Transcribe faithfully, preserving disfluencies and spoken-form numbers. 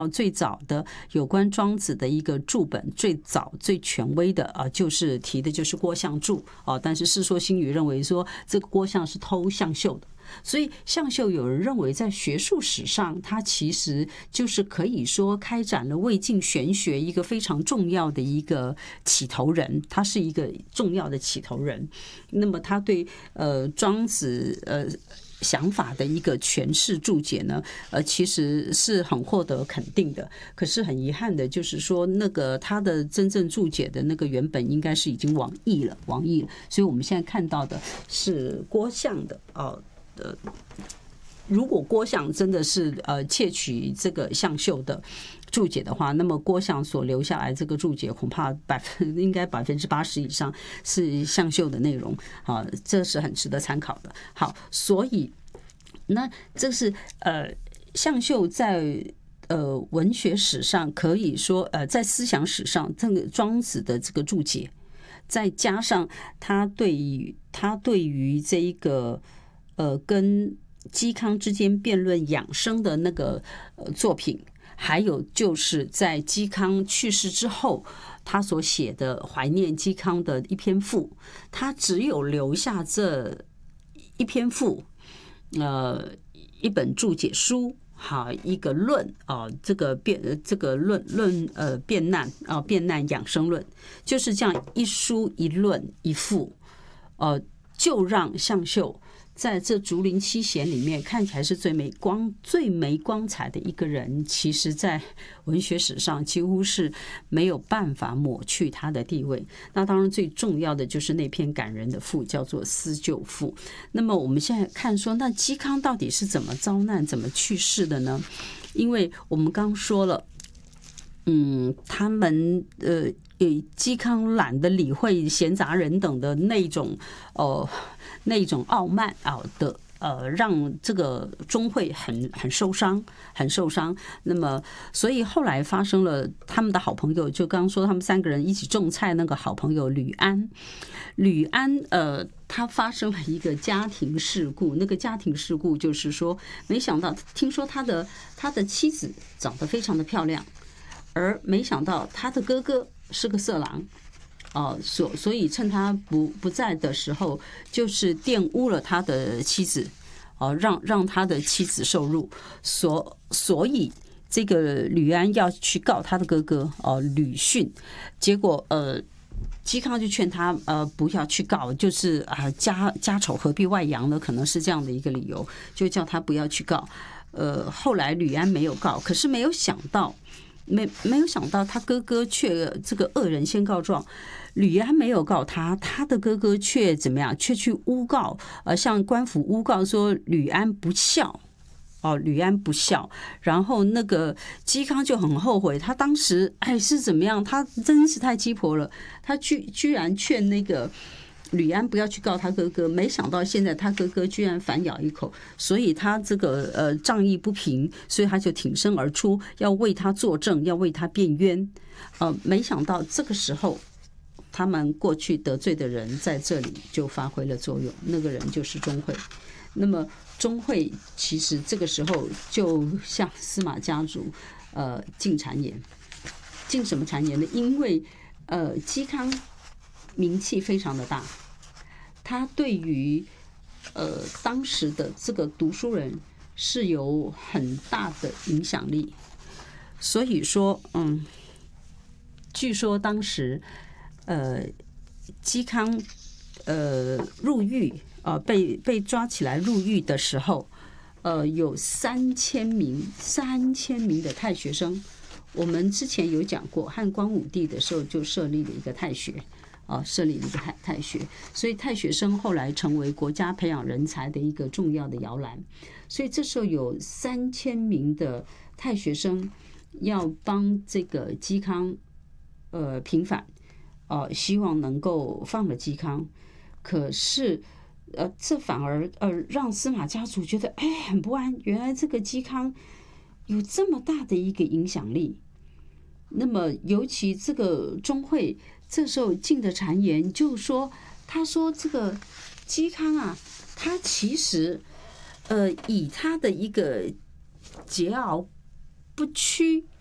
最早的有关庄子的一个注本，最早最权威的啊，就是提的就是郭象注啊。但是《世说新语》认为说这个郭象是偷象绣的，所以象绣有人认为在学术史上，它其实就是可以说开展了魏晋玄学一个非常重要的一个起头人，他是一个重要的起头人。那么他对呃庄子呃。想法的一个诠释注解呢，呃，其实是很获得肯定的。可是很遗憾的，就是说那个他的真正注解的那个原本应该是已经亡佚了，亡佚了。所以我们现在看到的是郭象的哦呃。如果郭象真的是呃窃取这个象绣的注解的话，那么郭象所留下来这个注解恐怕百分应该百分之八十以上是象绣的内容啊，这是很值得参考的。好，所以那这是呃象绣在呃文学史上可以说呃在思想史上这个庄子的这个注解，再加上他对于他对于这一个呃跟嵇康之间辩论养生的那个作品，还有就是在嵇康去世之后他所写的怀念嵇康的一篇赋，他只有留下这一篇赋，呃，一本注解书，好一个论啊、呃，这个辩这个论论呃辩难啊、呃、辩难养生论，就是这样一书一论一赋，呃，就让象绣在这竹林七贤里面看起来是最没光、最没光彩的一个人，其实在文学史上几乎是没有办法抹去他的地位。那当然最重要的就是那篇感人的赋，叫做《思旧赋》。那么我们现在看说，那嵇康到底是怎么遭难、怎么去世的呢？因为我们刚说了，嗯，他们呃，嵇康懒得理会闲杂人等的那种呃。那种傲慢啊的呃，让这个钟会很很受伤，很受伤。那么，所以后来发生了他们的好朋友，就刚刚说他们三个人一起种菜那个好朋友吕安，吕安呃，他发生了一个家庭事故。那个家庭事故就是说，没想到听说他的他的妻子长得非常的漂亮，而没想到他的哥哥是个色狼。哦，所所以趁他不不在的时候，就是玷污了他的妻子，哦，让让他的妻子受辱，所所以这个吕安要去告他的哥哥哦吕逊，结果呃，嵇康就劝他呃不要去告，就是啊家家丑何必外扬呢？可能是这样的一个理由，就叫他不要去告。呃，后来吕安没有告，可是没有想到。没没有想到，他哥哥却这个恶人先告状，吕安没有告他，他的哥哥却怎么样？却去诬告，呃，向官府诬告说吕安不孝，哦，吕安不孝。然后那个嵇康就很后悔，他当时哎是怎么样？他真是太鸡婆了，他居居然劝那个。吕安不要去告他哥哥，没想到现在他哥哥居然反咬一口，所以他这个呃仗义不平，所以他就挺身而出，要为他作证，要为他辩冤。呃，没想到这个时候，他们过去得罪的人在这里就发挥了作用，那个人就是钟会。那么钟会其实这个时候就向司马家族呃进谗言，进什么谗言呢？因为呃嵇康名气非常的大，他对于呃当时的这个读书人是有很大的影响力，所以说，嗯，据说当时呃嵇康呃入狱呃被被抓起来入狱的时候，呃有三千名三千名的太学生。我们之前有讲过，汉光武帝的时候就设立了一个太学。啊，设立了一个太太学，所以太学生后来成为国家培养人才的一个重要的摇篮。所以这时候有三千名的太学生要帮这个嵇康呃平反，呃，希望能够放了嵇康。可是呃，这反而呃让司马家族觉得哎很不安，原来这个嵇康有这么大的一个影响力。那么尤其这个钟会。这时候进的谗言就说，他说这个嵇康啊，他其实呃以他的一个桀骜不屈